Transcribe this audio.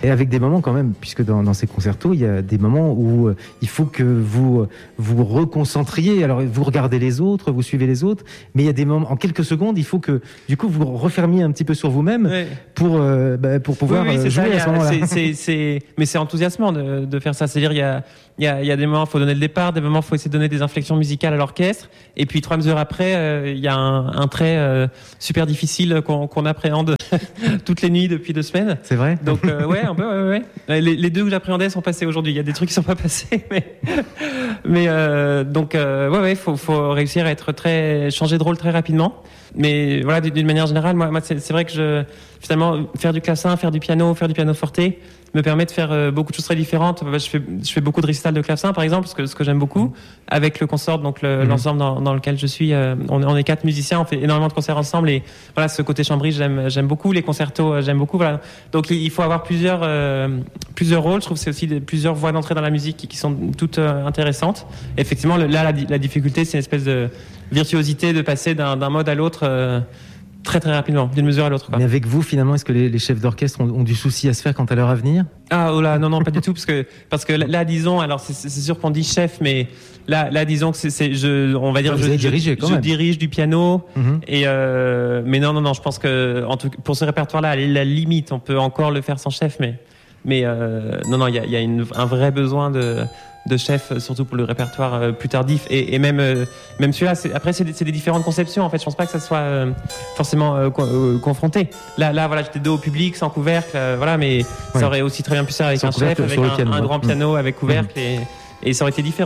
Et avec des moments quand même, puisque dans ces concertos, il y a des moments où il faut que vous reconcentriez. Alors, vous regardez les autres, vous suivez les autres, mais il y a des moments, en quelques secondes, il faut que, du coup, vous refermiez un petit peu sur vous-même pour pouvoir jouer à ce moment-là. Mais c'est enthousiasmant de faire ça. C'est-à-dire, il y a des moments, il faut donner le départ, des moments, il faut essayer de donner des inflexions musicales à l'orchestre, et puis 3 mesures après, il y a un trait super difficile qu'on appréhende toutes les nuits depuis 2 semaines. C'est vrai. Donc un peu, ouais. Les 2 que j'appréhendais sont passés aujourd'hui. Il y a des trucs qui sont pas passés, mais faut réussir à changer de rôle très rapidement. Mais voilà, d'une manière générale, moi c'est vrai que finalement faire du clavecin, faire du pianoforte me permet de faire beaucoup de choses très différentes. Je fais beaucoup de récitals de clavecin, par exemple, ce que j'aime beaucoup, avec le consort, donc l'ensemble dans lequel je suis. On est 4 musiciens, on fait énormément de concerts ensemble, et voilà, ce côté chambry, j'aime beaucoup. Les concertos, j'aime beaucoup. Voilà. Donc il faut avoir plusieurs rôles. Je trouve que c'est aussi plusieurs voies d'entrée dans la musique qui sont toutes intéressantes. Effectivement, la difficulté, c'est une espèce de virtuosité de passer d'un mode à l'autre très très rapidement, d'une mesure à l'autre. Mais avec vous, finalement, est-ce que les chefs d'orchestre ont du souci à se faire quant à leur avenir ? Ah oh là, non, pas du tout, parce que là, disons, alors c'est sûr qu'on dit chef, mais là disons que on va dire, je dirige du piano, et mais non, je pense que pour ce répertoire-là, à la limite, on peut encore le faire sans chef, mais non, il y a un vrai besoin de chef, surtout pour le répertoire plus tardif, et même celui-là. Après, c'est des différentes conceptions. En fait, je pense pas que ça soit forcément confronté. Là, voilà, j'étais dos au public, sans couvercle, voilà, mais ça aurait aussi très bien pu faire avec un chef, avec un grand piano avec couvercle, et ça aurait été différent.